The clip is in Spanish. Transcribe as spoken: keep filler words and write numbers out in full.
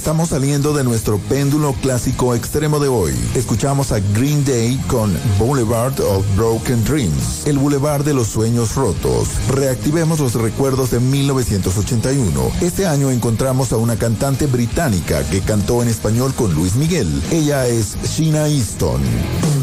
estamos saliendo de nuestro péndulo clásico extremo de hoy. Escuchamos a Green Day con Boulevard of Broken Dreams, el Boulevard de los Sueños Rotos. Reactivemos los recuerdos de mil novecientos ochenta y uno. Este año encontramos a una cantante británica que cantó en español con Luis Miguel. Ella es Sheena Easton.